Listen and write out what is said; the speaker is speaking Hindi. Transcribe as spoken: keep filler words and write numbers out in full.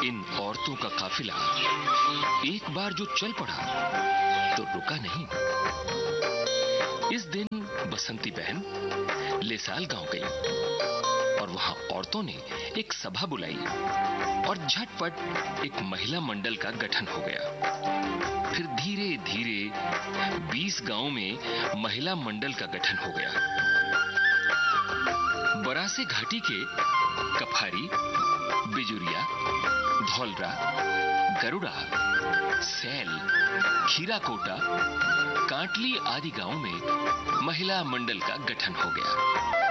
इन औरतों का काफिला एक बार जो चल पड़ा तो रुका नहीं। इस दिन बसंती बहन लेसाल गांव गई और वहां औरतों ने एक सभा बुलाई और झटपट एक महिला मंडल का गठन हो गया। फिर धीरे धीरे बीस गांवों में महिला मंडल का गठन हो गया। बरासे घाटी के कफारी, बिजुरिया, धौलरा, गरुड़ा, सैल, खीराकोटा, कांटली आदि गांवों में महिला मंडल का गठन हो गया।